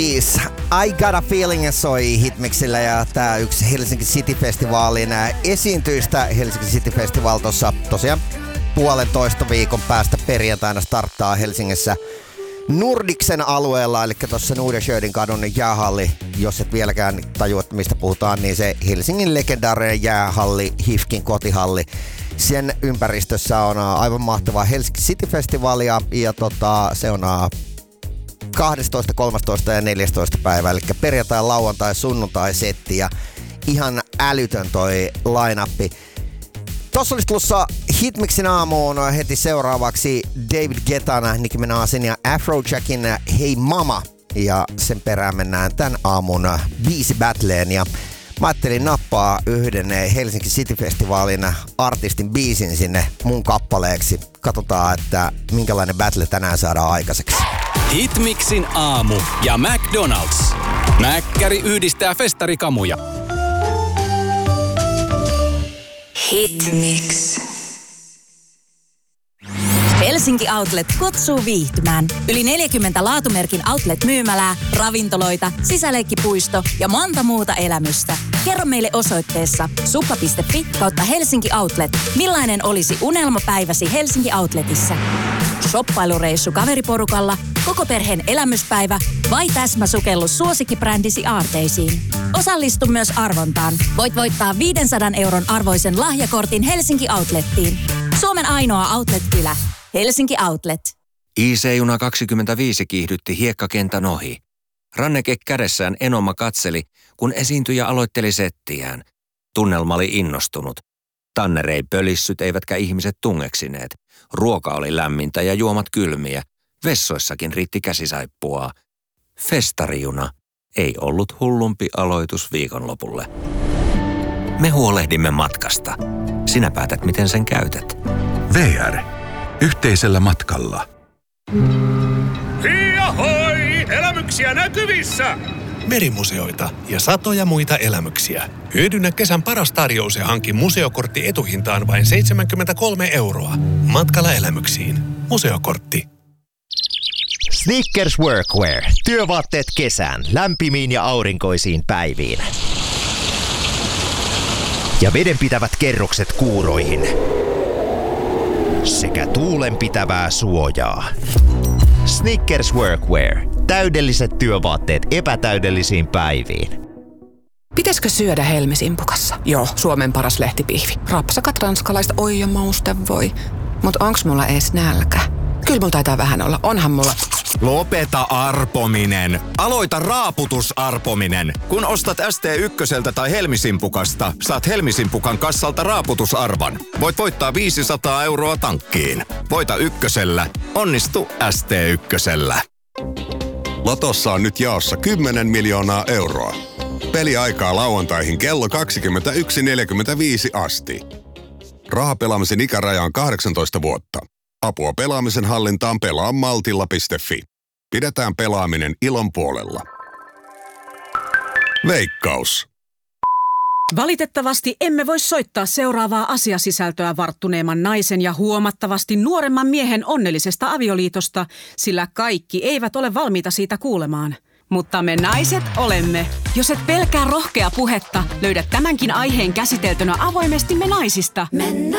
I Got a Feeling soi Hitmixillä ja tää yksi Helsinki City Festivalin esiintyistä. Helsinki City Festival tossa tosiaan 1,5 viikon päästä perjantaina starttaa Helsingissä Nordicsen alueella, eli tuossa Nordenskiöldin kadun jäähalli. Jos et vieläkään tajua, mistä puhutaan, niin se Helsingin legendaarinen jäähalli, HIFKin kotihalli. Sen ympäristössä on aivan mahtavaa Helsinki City Festivalia ja se on 12, 13 ja 14 päivä, eli perjantai, lauantai, sunnuntai setti ja ihan älytön toi line-appi. Tuossa olisi tulossa Hitmixin aamuun heti seuraavaksi David Guettan, Nicki Minajin ja Afrojackin Hey Mama. Ja sen perään mennään tän aamun biisibattleen. Ja mä ajattelin nappaa yhden Helsinki City Festivalin artistin biisin sinne mun kappaleeksi. Katsotaan, että minkälainen battle tänään saadaan aikaiseksi. Hitmixin aamu ja McDonald's. Mäkkäri yhdistää festarikamuja. Hitmix. Helsinki Outlet kutsuu viihtymään. Yli 40 laatumerkin outlet-myymälää, ravintoloita, sisäleikkipuisto ja monta muuta elämystä. Kerro meille osoitteessa suppa.fi/Helsinki Outlet, millainen olisi unelmapäiväsi Helsinki Outletissa. Shoppailureissu kaveriporukalla, koko perheen elämyspäivä vai täsmäsukellus suosikkibrändisi aarteisiin. Osallistu myös arvontaan. Voit voittaa 500 € arvoisen lahjakortin Helsinki Outlettiin. Suomen ainoa outlet-kylä. Helsinki Outlet. IC-juna 25 kiihdytti hiekkakentän ohi. Ranneke kädessään Enoma katseli, kun esiintyjä aloitteli settiään. Tunnelma oli innostunut. Tanner ei pölissyt eivätkä ihmiset tungeksineet. Ruoka oli lämmintä ja juomat kylmiä. Vessoissakin riitti käsisaippua. Festarijuna ei ollut hullumpi aloitus viikonlopulle. Me huolehdimme matkasta. Sinä päätät, miten sen käytät. VR. Yhteisellä matkalla. Hiihoi! Elämyksiä näkyvissä! Merimuseoita ja satoja muita elämyksiä. Hyödynnä kesän paras tarjous ja hanki museokortti etuhintaan vain 73 €. Matkalla elämyksiin. Museokortti. Snickers Workwear. Työvaatteet kesään, lämpimiin ja aurinkoisiin päiviin. Ja vedenpitävät kerrokset kuuroihin. Sekä tuulenpitävää suojaa. Snickers Workwear. Täydelliset työvaatteet epätäydellisiin päiviin. Pitäisikö syödä helmisimpukassa? Joo, Suomen paras lehtipihvi. Rapsakat ranskalaista, oi ja mauste voi. Mut onks mulla ees nälkä? Kyllä mulla taitaa vähän olla. Onhan mulla... Lopeta arpominen. Aloita raaputusarpominen. Kun ostat ST1 tai Helmisimpukasta, saat Helmisimpukan kassalta raaputusarvan. Voit voittaa 500 € tankkiin. Voita ykkösellä. Onnistu ST1. Lotossa on nyt jaossa 10 miljoonaa €. Peliaikaa lauantaihin kello 21.45 asti. Rahapelaamisen ikäraja on 18 vuotta. Apua pelaamisen hallintaan pelaa maltilla.fi. Pidetään pelaaminen ilon puolella. Veikkaus. Valitettavasti emme voi soittaa seuraavaa asiasisältöä varttuneemman naisen ja huomattavasti nuoremman miehen onnellisesta avioliitosta, sillä kaikki eivät ole valmiita siitä kuulemaan. Mutta me naiset olemme. Jos et pelkää rohkea puhetta, löydät tämänkin aiheen käsiteltynä avoimesti Me naisista.